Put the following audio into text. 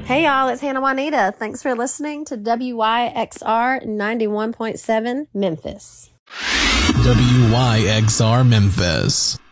Hey, y'all, it's Hannah Juanita. Thanks for listening to WYXR 91.7 Memphis. WYXR Memphis.